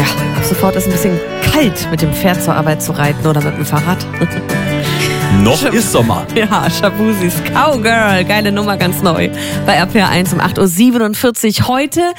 Ja, ab sofort ist ein bisschen kalt, mit dem Pferd zur Arbeit zu reiten oder mit dem Fahrrad. Noch ist Sommer. Ja, Shaboozys Cowgirl, geile Nummer, ganz neu. Bei RPR 1 um 8.47 Uhr heute.